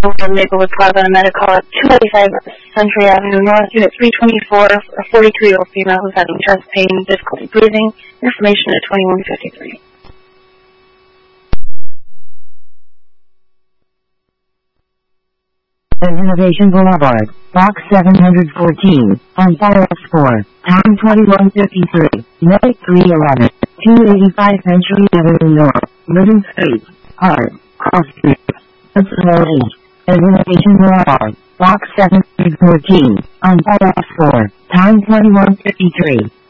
Maplewood Plaza Medical at 285 Century Avenue North, Unit 324, a 42-year-old female who's having chest pain, difficulty breathing. Information at 2153. Innovation Boulevard, Box 714, on file X4, time 2153, May 311, 285 Century Avenue North, Middle Street, Hard, Cross Street, Cincinnati. Innovation Boulevard, Box 714, on file X4, time 2153.